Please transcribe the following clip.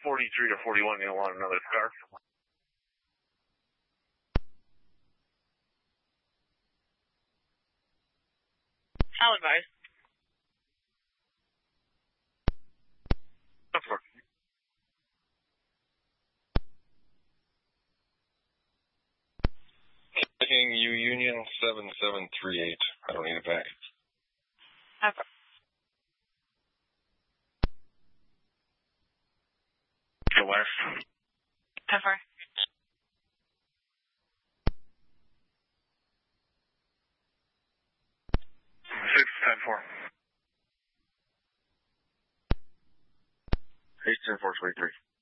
43 to 41, you'll want another scarf. I'll advise. Taking U Union 7738. I don't need it back. Okay. The west. Cover. 6-10-4. 8-10-4-23.